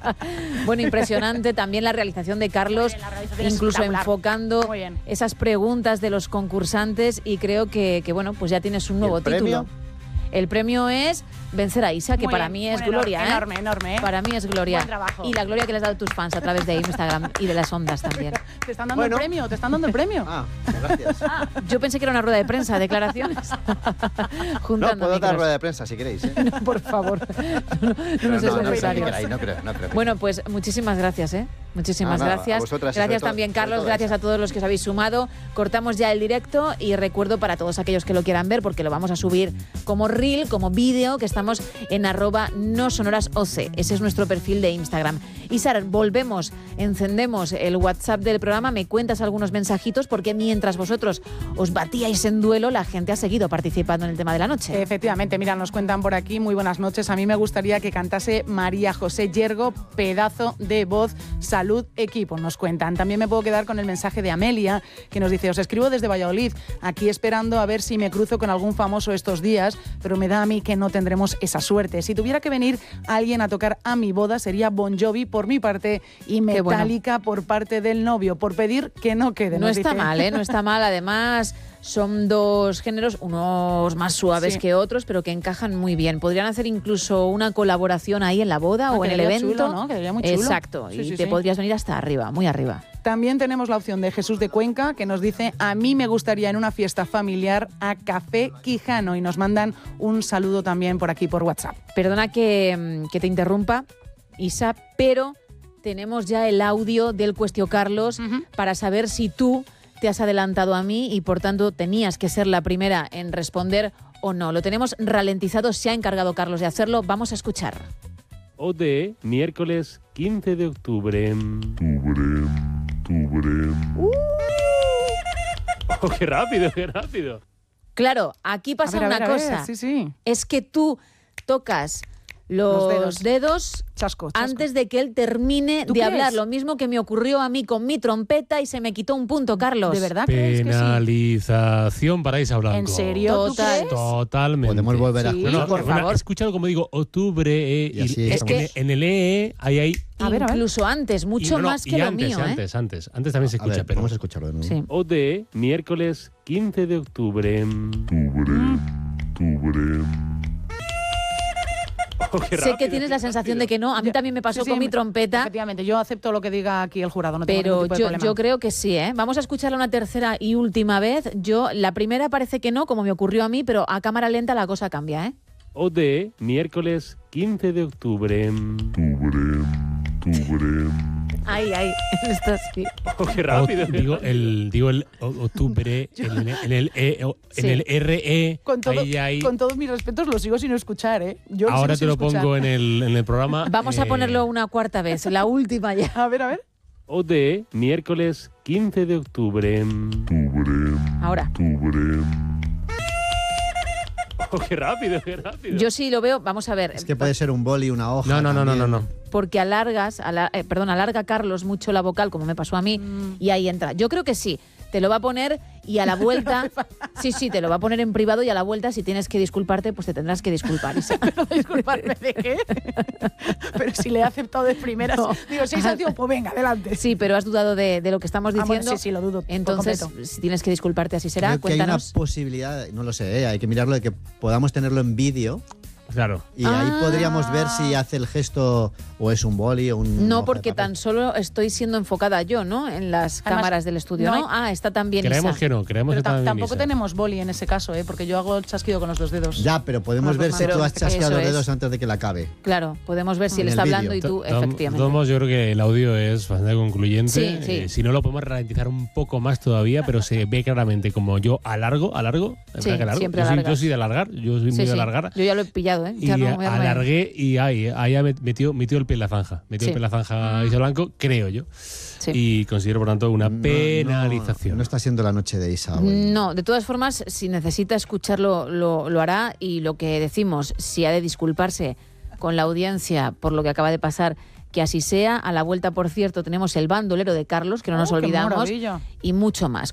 Bueno, impresionante también la realización de Carlos, incluso enfocando esas preguntas de los concursantes, y creo que bueno, pues ya tienes un nuevo título. El premio es vencer a Isa, que para mí es gloria. Enorme. Para mí es gloria. Buen trabajo. Y la gloria que les has dado a tus fans a través de Instagram y de las ondas también. Te están dando el premio, Ah, gracias. Yo pensé que era una rueda de prensa, declaraciones. No, Juntando puedo dar micros. rueda de prensa si queréis. No, por favor. No nos es necesario. No creo. Bueno, pues muchísimas gracias, Muchísimas gracias. Gracias también, Carlos. Gracias a todos los que os habéis sumado. Cortamos ya el directo y recuerdo para todos aquellos que lo quieran ver, porque lo vamos a subir como reel, como vídeo, que estamos en @nosonorasoc. Ese es nuestro perfil de Instagram. Y Sara, volvemos, encendemos el WhatsApp del programa, me cuentas algunos mensajitos, porque mientras vosotros os batíais en duelo, la gente ha seguido participando en el tema de la noche. Efectivamente, mira, nos cuentan por aquí, muy buenas noches. A mí me gustaría que cantase María José Yergo, pedazo de voz, salud, equipo, nos cuentan. También me puedo quedar con el mensaje de Amelia, que nos dice: os escribo desde Valladolid, aquí esperando a ver si me cruzo con algún famoso estos días, pero me da a mí que no tendremos esa suerte. Si tuviera que venir alguien a tocar a mi boda, sería Bon Jovi por mi parte y Metallica por parte del novio, por pedir que no quede. No está mal, no está mal. Además, son dos géneros, unos más suaves que otros, pero que encajan muy bien. Podrían hacer incluso una colaboración ahí en la boda o en el evento. Chulo, ¿no? Quedaría muy chulo. Exacto, y te podrías venir hasta arriba, muy arriba. También tenemos la opción de Jesús de Cuenca, que nos dice: a mí me gustaría en una fiesta familiar a Café Quijano, y nos mandan un saludo también por aquí por WhatsApp. Perdona que te interrumpa, Isa, pero tenemos ya el audio del Cuestio Carlos para saber si tú te has adelantado a mí y por tanto tenías que ser la primera en responder o no. Lo tenemos ralentizado, se ha encargado Carlos de hacerlo. Vamos a escuchar. OD, miércoles 15 de octubre. Oh, qué rápido. Claro, aquí pasa una cosa. Sí. Es que tú tocas los dedos chasco. antes de que él termine de hablar. Lo mismo que me ocurrió a mí con mi trompeta y se me quitó un punto, Carlos. ¿De verdad crees que sí? Penalización para Isa Blanco. ¿En serio? Totalmente. Podemos volver a escuchar. Por favor. He escuchado como digo, octubre, y así es que en el hay incluso antes, mucho más que lo mío. Antes también se escucha. Pero vamos a escucharlo de nuevo. Sí. OD, miércoles 15 de octubre. Oh, sé que tienes la sensación de que no. A mí también me pasó con mi trompeta. Efectivamente, yo acepto lo que diga aquí el jurado. No tengo ningún tipo de problema. Yo creo que sí, Vamos a escucharla una tercera y última vez. La primera parece que no, como me ocurrió a mí, pero a cámara lenta la cosa cambia, OD, miércoles 15 de octubre. Ahí, esto sí. Oh, qué rápido. Digo el octubre, en el RE. Con todos mis respetos, lo sigo sin escuchar, Yo ahora te lo pongo en el programa. Vamos a ponerlo una cuarta vez, la última ya. A ver. OD, miércoles 15 de octubre. Ahora. Oh, qué rápido. Yo sí lo veo, vamos a ver. Es que puede ser un boli, una hoja. No. Porque alarga Carlos mucho la vocal, como me pasó a mí, y ahí entra. Yo creo que sí. Te lo va a poner y a la vuelta... sí, te lo va a poner en privado y a la vuelta, si tienes que disculparte, pues te tendrás que disculpar. ¿Pero disculparme de qué? Pero si le he aceptado de primeras. No. Digo, si hay sanción, pues venga, adelante. Sí, pero has dudado de lo que estamos diciendo. Bueno, sí, lo dudo. Entonces, si tienes que disculparte, así será. Creo que Cuéntanos. hay una posibilidad, no lo sé, hay que mirarlo, de que podamos tenerlo en vídeo. Claro. Y ahí podríamos ver si hace el gesto o es un boli o un... No, porque tan solo estoy siendo enfocada yo, ¿no? En las cámaras del estudio, ¿no? Está también Creemos Isa. que no, creemos pero que también tampoco Isa. tenemos boli en ese caso, porque yo hago el chasquido con los dos dedos. Ya, pero podemos ver si tú has chasqueado los dedos antes de que la acabe. Claro, podemos ver si él está hablando y tú, efectivamente. Todos, yo creo que el audio es bastante concluyente. Sí. Si no, lo podemos ralentizar un poco más todavía, pero se ve claramente como yo alargo. Sí, siempre yo soy de alargar, yo soy muy de alargar. Yo ya lo he pillado, Y alargué y ahí metió el pie en la zanja. Metió el pie en la zanja Isa Blanco, creo yo. Sí. Y considero, por tanto, una penalización. No está siendo la noche de Isa. No, de todas formas, si necesita escucharlo, lo hará. Y lo que decimos, si ha de disculparse con la audiencia por lo que acaba de pasar, que así sea. A la vuelta, por cierto, tenemos el bandolero de Carlos, que no nos olvidamos, y mucho más.